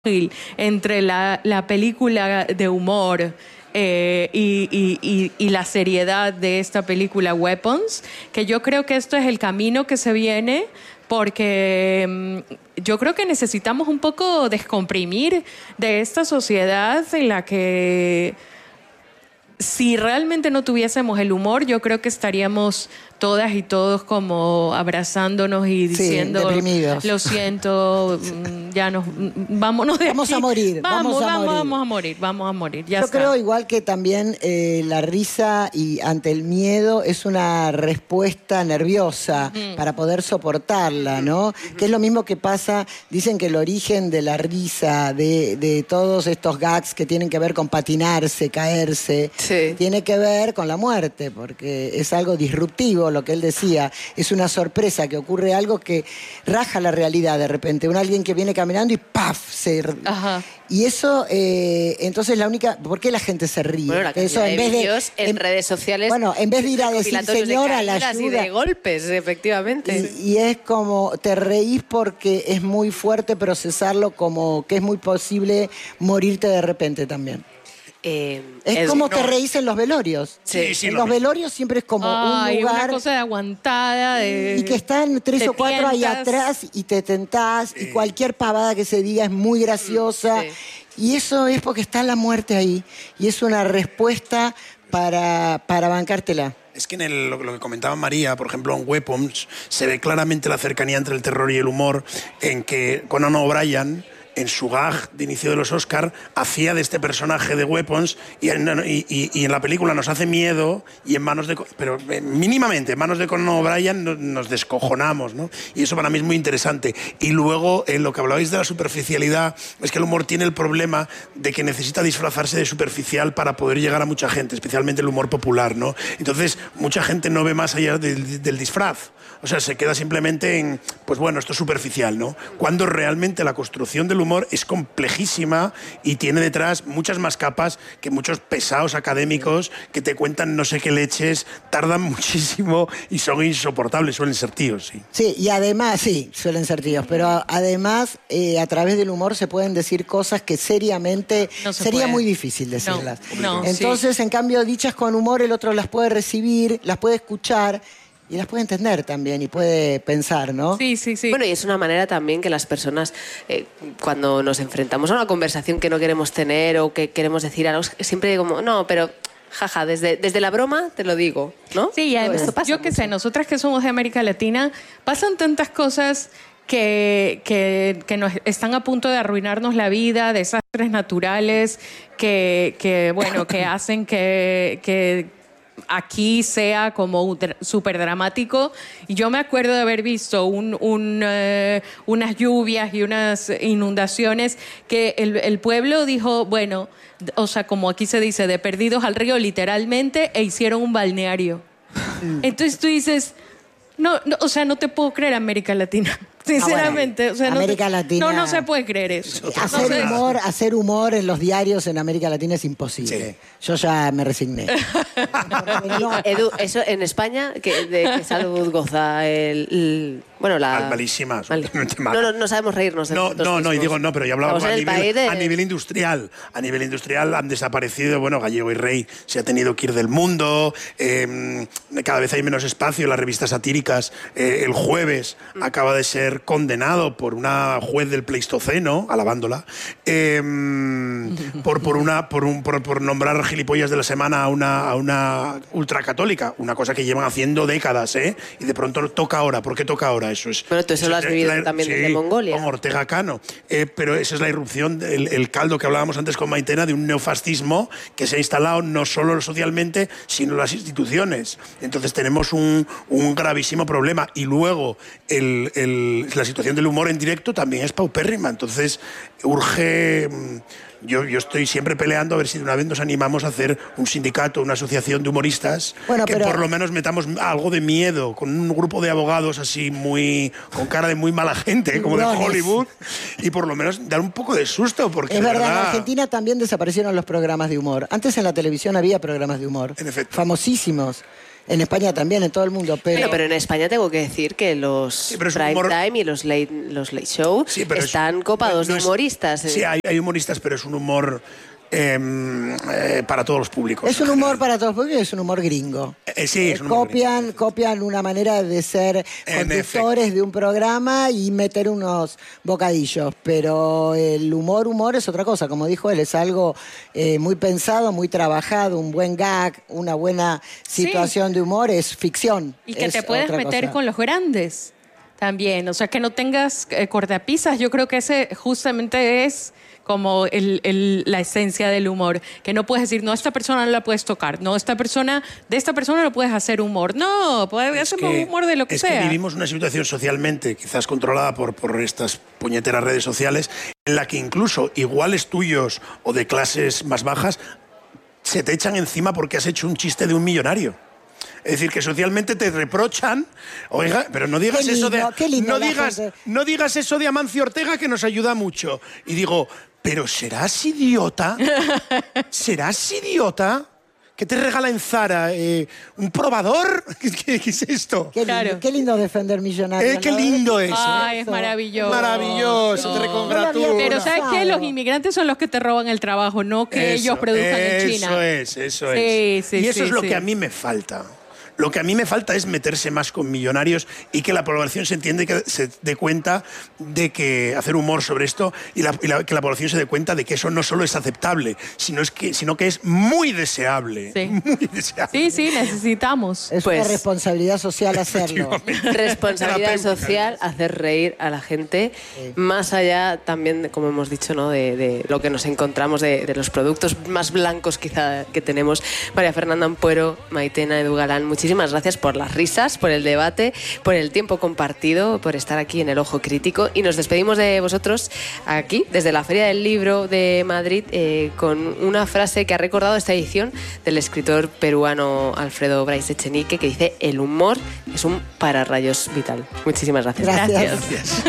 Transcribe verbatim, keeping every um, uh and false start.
entre la, la película de humor eh, y, y, y, y la seriedad de esta película Weapons, que yo creo que esto es el camino que se viene, porque mmm, yo creo que necesitamos un poco descomprimir de esta sociedad en la que si realmente no tuviésemos el humor, yo creo que estaríamos todas y todos como abrazándonos y diciendo, sí, deprimidos. Lo siento, ya nos vámonos de vamos aquí. a morir, vamos, vamos a vamos, morir. vamos a morir, vamos a morir. Ya Yo está. creo igual que también eh, la risa y ante el miedo es una respuesta nerviosa uh-huh. para poder soportarla, ¿no? Uh-huh. Que es lo mismo que pasa, dicen que el origen de la risa, de, de todos estos gags que tienen que ver con patinarse, caerse, sí. tiene que ver con la muerte, porque es algo disruptivo. Lo que él decía, es una sorpresa, que ocurre algo que raja la realidad de repente. Un alguien que viene caminando y ¡paf! Se... Ajá. Y eso, eh, entonces la única... ¿Por qué la gente se ríe? Bueno, la eso, en de vez vídeos en, en redes sociales... Bueno, en vez de ir a decir, señora, la ayuda... y de golpes, efectivamente. Y, y es como, te reís porque es muy fuerte procesarlo, como que es muy posible morirte de repente también. Eh, es Edu, como no. te reís en los velorios. Sí, sí, en los velorios siempre es como Ay, un lugar... una cosa de aguantada. De... Y que están tres o cuatro tientas. ahí atrás y te tentás sí. y cualquier pavada que se diga es muy graciosa. Sí. Y eso es porque está la muerte ahí. Y es una respuesta para, para bancártela. Es que en el, lo, lo que comentaba María, por ejemplo, en Weapons, se ve claramente la cercanía entre el terror y el humor, en que Conan O'Brien, en su gag de inicio de los Oscar, hacía de este personaje de Weapons y en, y, y, y en la película nos hace miedo y en manos de... Pero mínimamente, en manos de Conan O'Brien nos, nos descojonamos, ¿no? Y eso para mí es muy interesante. Y luego, en lo que hablabais de la superficialidad, es que el humor tiene el problema de que necesita disfrazarse de superficial para poder llegar a mucha gente, especialmente el humor popular, ¿no? Entonces, mucha gente no ve más allá del, del disfraz. O sea, se queda simplemente en, pues bueno, esto es superficial, ¿no? Cuando realmente la construcción del humor es complejísima y tiene detrás muchas más capas que muchos pesados académicos que te cuentan no sé qué leches, tardan muchísimo y son insoportables, suelen ser tíos, sí. Sí, y además, sí, suelen ser tíos, pero además eh, a través del humor se pueden decir cosas que seriamente no se sería puede. muy difícil decirlas. No, no, Entonces, sí. en cambio, dichas con humor, el otro las puede recibir, las puede escuchar y las puede entender también y puede pensar, ¿no? Sí, sí, sí. Bueno, y es una manera también que las personas, eh, cuando nos enfrentamos a una conversación que no queremos tener o que queremos decir algo, siempre como, no, pero... Jaja, desde, desde la broma te lo digo, ¿no? Sí, y además, yo qué sé, nosotras que somos de América Latina, pasan tantas cosas que, que, que nos están a punto de arruinarnos la vida, desastres naturales que, que bueno, que hacen que... que aquí sea como súper dramático. Y yo me acuerdo de haber visto un, un, uh, unas lluvias y unas inundaciones que el, el pueblo dijo, bueno, o sea, como aquí se dice, de perdidos al río literalmente, e hicieron un balneario. Mm. Entonces tú dices, no, no, o sea, no te puedo creer América Latina. Sinceramente, ah, bueno. o sea, no, América te, Latina, no, no se puede creer eso. Hacer, no sé. humor, hacer humor en los diarios en América Latina es imposible. Sí. Yo ya me resigné. no. Edu, eso en España, ¿de qué salud goza el, el bueno, la malísima, mal. no, no, no sabemos reírnos de no, nosotros no, mismos. no, y digo no, pero yo hablaba a nivel, de... a nivel industrial. A nivel industrial han desaparecido, bueno, Gallego y Rey se ha tenido que ir del mundo, eh, cada vez hay menos espacio en las revistas satíricas. Eh, el jueves mm. acaba de ser condenado por una juez del Pleistoceno, alabándola, eh, por, por, una, por, un, por, por nombrar gilipollas de la semana a una, a una ultracatólica, una cosa que llevan haciendo décadas, ¿eh? Y de pronto toca ahora. ¿Por qué toca ahora? Eso es... Bueno, tú eso, eso lo has vivido la, también sí, desde Mongolia. Con Ortega Cano. Eh, pero esa es la irrupción, el, el caldo que hablábamos antes con Maitena, de un neofascismo que se ha instalado no solo socialmente, sino en las instituciones. Entonces tenemos un, un gravísimo problema. Y luego el, el, la situación del humor en directo también es paupérrima. Entonces urge... Yo, yo estoy siempre peleando a ver si de una vez nos animamos a hacer un sindicato, una asociación de humoristas, bueno, que pero... por lo menos metamos algo de miedo, con un grupo de abogados así muy con cara de muy mala gente, como de Hollywood, y por lo menos dar un poco de susto. Porque es verdad, verdad, en Argentina también desaparecieron los programas de humor. Antes en la televisión había programas de humor, en efecto, famosísimos. En España también, en todo el mundo. Pero, Bueno, pero en España tengo que decir que los Sí, pero es un prime humor- time y los late, los late show Sí, pero es- están copados no de es- humoristas. Sí, hay, hay humoristas, pero es un humor eh, eh, para todos los públicos. es un en humor general. para todos, porque es un humor gringo. Eh, sí, es Eh, un humor copian, copian una manera de ser En conductores de un programa y meter unos bocadillos. Pero el humor, humor es otra cosa. Como dijo él, es algo eh, muy pensado, muy trabajado, un buen gag, una buena situación de humor, es ficción. Y que es te puedes otra meter cosa. con los grandes también. O sea, que no tengas eh, cortapisas. Yo creo que ese justamente es como el- el- la esencia del humor. Que no puedes decir, no, esta persona no la puedes tocar. No, esta persona, de esta persona no puedes hacer humor. No, puedes Es hacer que- humor de lo que es sea. que vivimos una situación socialmente, quizás controlada por, por estas puñeteras redes sociales, en la que incluso iguales tuyos o de clases más bajas se te echan encima porque has hecho un chiste de un millonario. Es decir, que socialmente te reprochan, oiga, pero no digas Qué eso de lindo, qué lindo no la digas, gente. no digas eso de Amancio Ortega que nos ayuda mucho. Y digo, pero serás idiota, serás idiota. ¿Qué te regala en Zara? Eh, ¿Un probador? ¿Qué, qué es esto? Qué lindo, Claro. qué lindo defender millonarios. Eh, qué ¿no? lindo es. ¿eh? Ay, es maravilloso. Maravilloso, te No. recongratulo. Pero ¿sabes qué? Pasado. Los inmigrantes son los que te roban el trabajo, no que Eso, ellos produzcan en China. Eso es, eso Sí, es. sí, y eso sí, es lo sí. que a mí me falta. Lo que a mí me falta es meterse más con millonarios y que la población se entiende, que se dé cuenta de que hacer humor sobre esto y, la- y la- que la población se dé cuenta de que eso no solo es aceptable, sino, es que, sino que es muy deseable. Sí. Muy deseable. Sí, sí, necesitamos. Es Pues- una responsabilidad social hacerlo. Responsabilidad Terapéutica. social, hacer reír a la gente, más allá también, de, como hemos dicho, ¿no? de, de lo que nos encontramos, de, de los productos más blancos quizá que tenemos. María Fernanda Ampuero, Maitena Edu Galán, muchísimas gracias por las risas, por el debate, por el tiempo compartido, por estar aquí en El Ojo Crítico. Y nos despedimos de vosotros aquí, desde la Feria del Libro de Madrid, eh, con una frase que ha recordado esta edición del escritor peruano Alfredo Brais Echenique, que dice: el humor es un pararrayos vital. Muchísimas gracias. Gracias. Gracias.